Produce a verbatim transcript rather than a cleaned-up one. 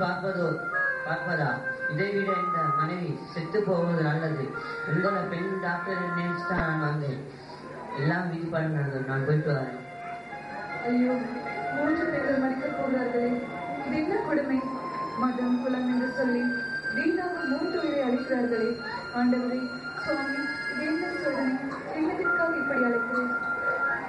பார்ப்பதோ பார்ப்பதா இதைவிட இந்த மனைவி செத்து போவது நல்லது. உங்களை பெண் டாக்டர் நினைச்சுட்டா நான் வந்தேன். எல்லாம் விதிப்பாடு நடந்தது. நான் போயிட்டு வரேன். ஐயோ, மூன்று பேர்கள் மறிக்க போகிறார்களே, இது என்ன கொடுமை! மதம் குலம் என்று சொல்லி வீணாக மூன்று உயிரை அழைக்கிறார்களே. ஆண்டவரே, சுவாமி, இது என்ன சோதனை? என்னத்திற்காக இப்படி அழைக்கிறேன்?